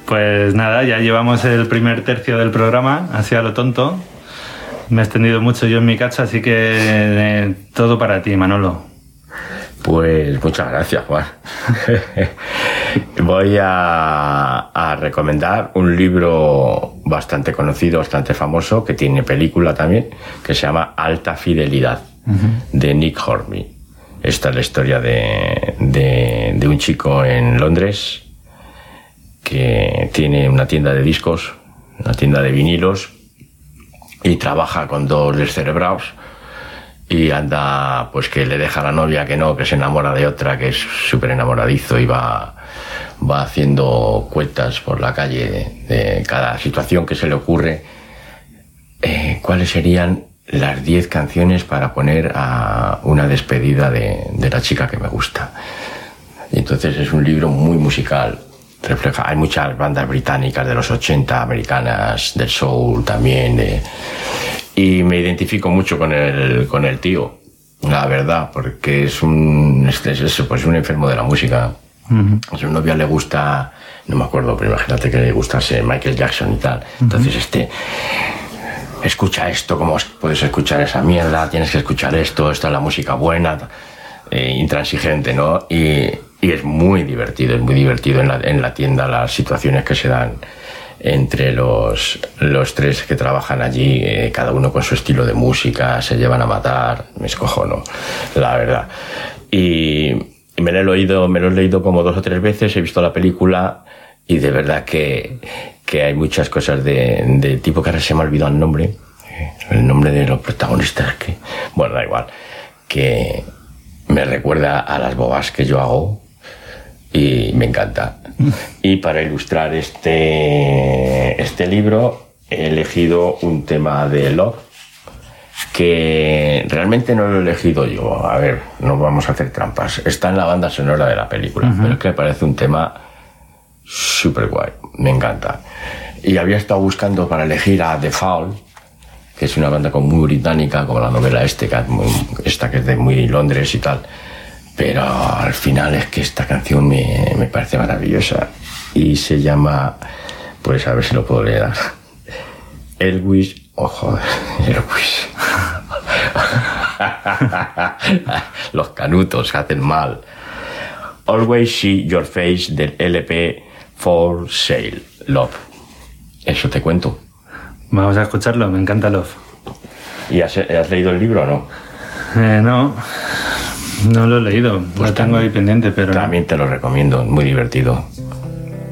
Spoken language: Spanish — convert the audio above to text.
Pues nada, ya llevamos el primer tercio del programa, así a lo tonto. Me he extendido mucho yo en mi casa, así que todo para ti, Manolo. Pues muchas gracias, Juan. Voy a recomendar un libro bastante conocido, bastante famoso, que tiene película también, que se llama Alta Fidelidad, de Nick Hornby. Esta es la historia de un chico en Londres que tiene una tienda de discos, una tienda de vinilos, y trabaja con dos descerebrados. Y anda, pues que le deja a la novia que no, que se enamora de otra, que es súper enamoradizo, y va haciendo cuentas por la calle de cada situación que se le ocurre. ¿Cuáles serían las 10 canciones para poner a una despedida de la chica que me gusta? Y entonces es un libro muy musical. Refleja, hay muchas bandas británicas de los 80, americanas, del soul también, y me identifico mucho con el tío, la verdad, porque es un enfermo de la música. A su novia le gusta, no me acuerdo, pero imagínate que le gustase Michael Jackson y tal. Entonces escucha esto, ¿cómo puedes escuchar esa mierda? Tienes que escuchar esto, esta es la música buena, intransigente, ¿no? Y es muy divertido en la tienda las situaciones que se dan entre los tres que trabajan allí, cada uno con su estilo de música, se llevan a matar, me escojono, la verdad. Y me lo he leído como 2 o 3 veces, he visto la película, y de verdad que hay muchas cosas de tipo que ahora se me ha olvidado el nombre de los protagonistas, bueno, da igual, que me recuerda a las bobas que yo hago, y me encanta. Y para ilustrar este libro he elegido un tema de Love, que realmente no lo he elegido yo. A ver, no vamos a hacer trampas. Está en la banda sonora de la película, pero es que me parece un tema súper guay. Me encanta. Y había estado buscando para elegir a The Fall, que es una banda muy británica, como la novela que es de muy Londres y tal. Pero al final es que esta canción me parece maravillosa, y se llama, pues a ver si lo puedo leer, Elvis, Elvis. Los canutos hacen mal. Always See Your Face, del LP For Sale, Love. Eso te cuento. Vamos a escucharlo, me encanta Love. ¿Y has leído el libro o no? No lo he leído, pues lo tengo ahí pendiente, pero también te lo recomiendo, muy divertido.